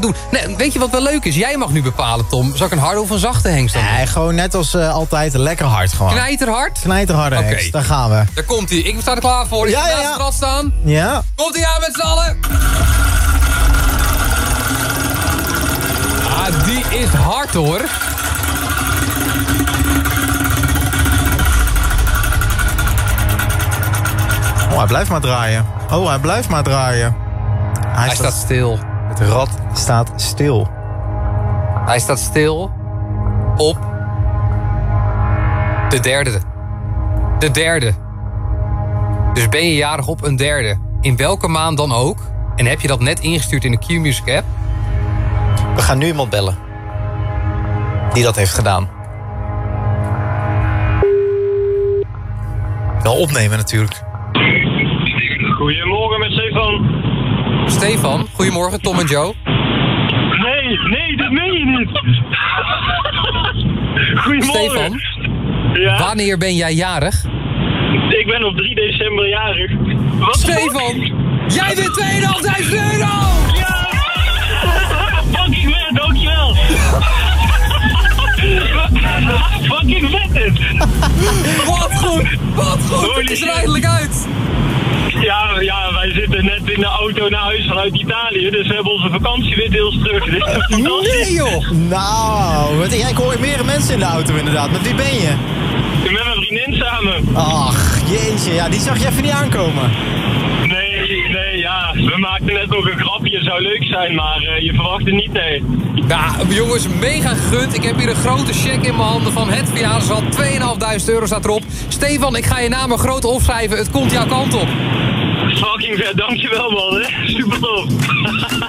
doen. Nee, weet je wat wel leuk is? Jij mag nu bepalen, Tom. Zal ik een harde of een zachte hengst dan doen? Nee, gewoon net als altijd lekker hard gewoon. Knijterhard? Knijterharde hengst, daar gaan we. Daar komt hij. Ik sta er klaar voor. Ja, Ik ga naast het rad staan. Ja. Komt hij aan met z'n allen? Ah, die is hard hoor. Oh, hij blijft maar draaien. Hij staat stil. Het rad staat stil. Hij staat stil op de derde. De derde. Dus ben je jarig op een derde. In welke maand dan ook. En heb je dat net ingestuurd in de Q-Music app. We gaan nu iemand bellen. Die dat heeft gedaan. Wel opnemen natuurlijk. Goedemorgen met Stefan. Stefan, goedemorgen, Tom en Joe. Nee, dat meen je niet. Goedemorgen. Stefan, Ja, wanneer ben jij jarig? ik ben op 3 december jarig. Wat? Stefan, jij wint 2.500 euro! Ja! Fucking vet, dankjewel. Fucking vet dit. Wat goed, het is er eindelijk uit. Ja, wij zitten net in de auto naar huis vanuit Italië, dus we hebben onze vakantie weer deels terug. Dit is fantastisch. Nee joh! Nou, ik hoor meerdere mensen in de auto inderdaad. Met wie ben je? Met mijn vriendin samen. Ach, jeetje, ja, die zag je even niet aankomen. Nee, ja, we maakten net nog een grapje, zou leuk zijn, maar je verwacht het niet, nee. Nou, jongens, mega gegund. Ik heb hier een grote cheque in mijn handen van het verjaardagsrad. 2.500 euro staat erop. Stefan, ik ga je naam een groot opschrijven. Het komt jouw kant op. Fucking vet, dankjewel man, hè. Super tof.